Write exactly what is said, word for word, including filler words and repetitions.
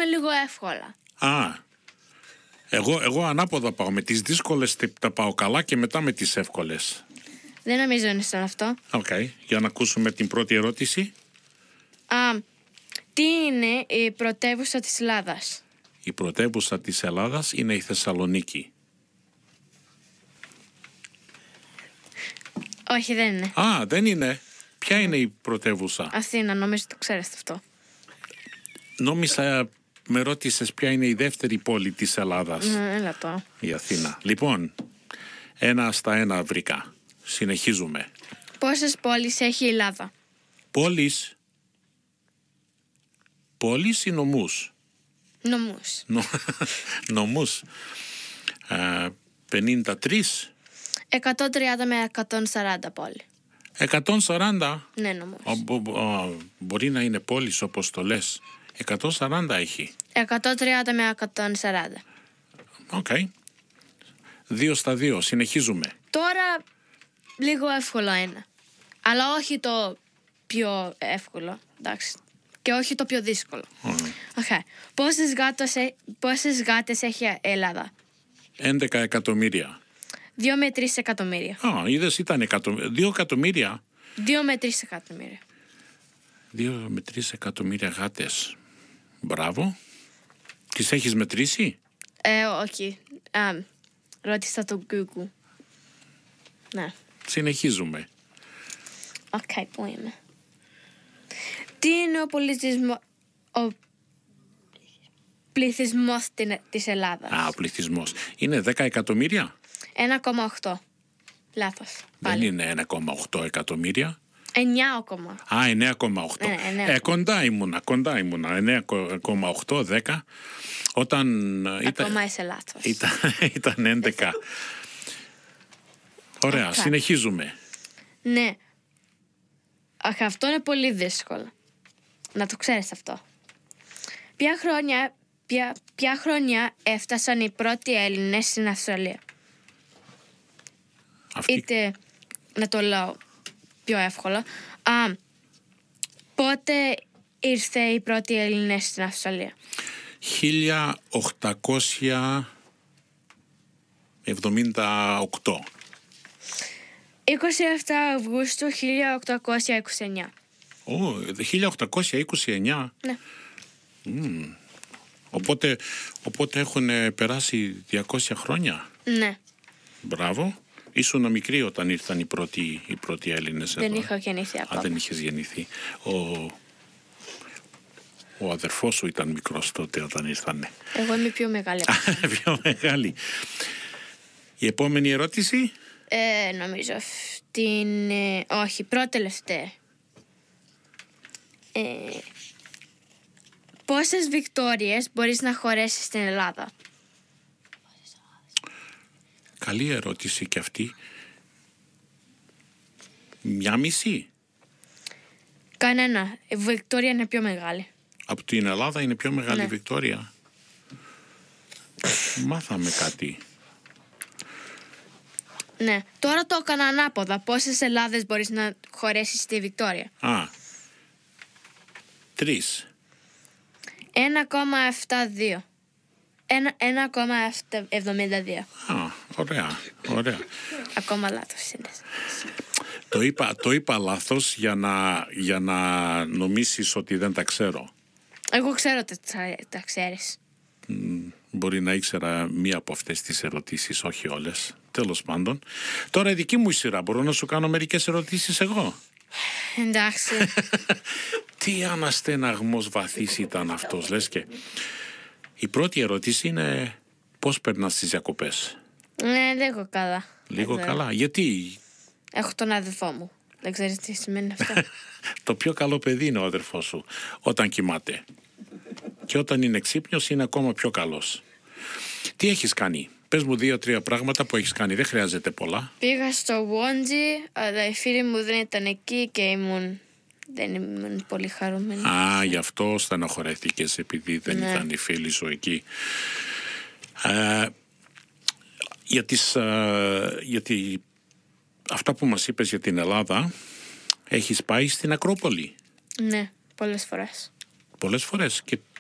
παίζουμε λίγο εύκολα. Α, εγώ, εγώ ανάποδα πάω. Με τις δύσκολες τα πάω καλά και μετά με τις εύκολες. Δεν νομίζω είναι σαν αυτό. Οκ, okay. Για να ακούσουμε την πρώτη ερώτηση. Α, τι είναι η πρωτεύουσα της Ελλάδας? Η πρωτεύουσα της Ελλάδας είναι η Θεσσαλονίκη. Όχι, δεν είναι. Α, δεν είναι. Ποια είναι η πρωτεύουσα? Αθήνα, νομίζω το ξέρετε αυτό. Νόμιζα με ρώτησες ποια είναι η δεύτερη πόλη της Ελλάδας. Ναι, έλα το. Η Αθήνα. Λοιπόν, ένα στα ένα βρήκα. Συνεχίζουμε. Πόσες πόλεις έχει η Ελλάδα? Πόλεις. Πόλεις ή νομούς? Νομούς. Νο... νομούς. Α, πενήντα τρία. εκατόν τριάντα με εκατόν σαράντα πόλη. εκατόν σαράντα. Ναι, νομούς. Ο, μπο, ο, μπορεί να είναι πόλεις όπως το λες. εκατόν σαράντα έχει. εκατόν τριάντα με εκατόν σαράντα. Οκ. Okay. Δύο στα δύο. Συνεχίζουμε. Τώρα λίγο εύκολο είναι. Αλλά όχι το πιο εύκολο. Εντάξει. Και όχι το πιο δύσκολο. Mm. Okay. Πόσες, γάτες, πόσες γάτες έχει η Ελλάδα? έντεκα εκατομμύρια. Δύο με τρεις εκατομμύρια. Α, είδες ήταν εκατο... δύο εκατομμύρια. Δύο με τρεις εκατομμύρια. Δύο με τρεις εκατομμύρια γάτες. Μπράβο. Τις έχεις μετρήσει? Ε, όχι. Α, ρώτησα τον Google. Ναι. Συνεχίζουμε. Οκ, okay, πού είμαι. Τι είναι ο πολιτισμός, ο πληθυσμός της Ελλάδας? Α, ο πληθυσμός. Είναι δέκα εκατομμύρια. ένα κόμμα οκτώ. Λάθος. Δεν πάλι. Είναι ένα κόμμα οκτώ εκατομμύρια. εννιά κόμμα. Α, εννιά κόμμα οκτώ. Ναι, εννιά. Ε, κοντά ήμουνα, κοντά ήμουνα. εννιά κόμμα οκτώ, δέκα. Όταν Ακόμα ήταν, είσαι λάθος. Ήταν, ήταν έντεκα. Ωραία, okay. Συνεχίζουμε. Ναι. Αχ, αυτό είναι πολύ δύσκολο. Να το ξέρεις αυτό. Ποια χρόνια, ποια, ποια χρόνια έφτασαν οι πρώτοι Έλληνες στην Αυστραλία? Αυτή... Είτε, να το λέω πιο εύκολα. Α, πότε ήρθε οι πρώτοι Έλληνες στην Αυστραλία? χίλια οκτακόσια εβδομήντα οκτώ. είκοσι επτά Αυγούστου χίλια οκτακόσια είκοσι εννιά. Ω, χίλια οκτακόσια είκοσι εννιά. Ναι. Mm. Οπότε, οπότε έχουν περάσει διακόσια χρόνια. Ναι. Μπράβο. Ήσουν μικρή όταν ήρθαν οι πρώτοι, οι πρώτοι Έλληνες εδώ. Δεν είχα γεννηθεί ακόμα. Α, δεν είχες γεννηθεί. Ο, ο αδερφός σου ήταν μικρός τότε όταν ήρθανε. Εγώ είμαι πιο μεγάλη. Πιο μεγάλη. Η επόμενη ερώτηση. Ε, νομίζω την... Ε, όχι, πρώτη τελευταία. Ε, πόσες Βικτόριες μπορείς να χωρέσεις στην Ελλάδα? Καλή ερώτηση και αυτή. Μια μισή. Κανένα. Η Βικτόρια είναι πιο μεγάλη. Από την Ελλάδα είναι πιο μεγάλη, ναι. Βικτόρια. Μάθαμε κάτι. Ναι. Τώρα το έκανα ανάποδα. Πόσες Ελλάδες μπορείς να χωρέσεις στη Βικτόρια? Α. Τρεις. ένα κόμμα εβδομήντα δύο. ένα κόμμα εβδομήντα δύο. Α, ωραία, ωραία. Ακόμα λάθος είναι. Το είπα, το είπα λάθος για να, για να νομίσεις ότι δεν τα ξέρω. Εγώ ξέρω ότι τα, τα ξέρεις. Mm, μπορεί να ήξερα μία από αυτές τις ερωτήσεις, όχι όλες. Τέλος πάντων. Τώρα η δική μου η σειρά. Μπορώ να σου κάνω μερικές ερωτήσεις εγώ? Εντάξει. Τι αναστεναγμός βαθύς ήταν αυτός, λες και... Η πρώτη ερώτηση είναι πώς περνάς τις διακοπές? Ναι, λίγο καλά. Λίγο Εδώ. καλά. Γιατί? Έχω τον αδερφό μου. Δεν ξέρεις τι σημαίνει αυτό. Το πιο καλό παιδί είναι ο αδερφός σου όταν κοιμάται. Και όταν είναι ξύπνιος είναι ακόμα πιο καλός. Τι έχεις κάνει? Πες μου δύο-τρία πράγματα που έχεις κάνει. Δεν χρειάζεται πολλά. Πήγα στο Wonji, αλλά οι φίλοι μου δεν ήταν εκεί και ήμουν... δεν ήμουν πολύ χαρούμενη. Α, γι' αυτό στεναχωρέθηκες επειδή δεν ναι. ήταν οι φίλοι σου εκεί. Ε, για τις, ε, γιατί αυτά που μας είπες για την Ελλάδα, έχεις πάει στην Ακρόπολη? Ναι, πολλές φορές. Πολλές φορές. Και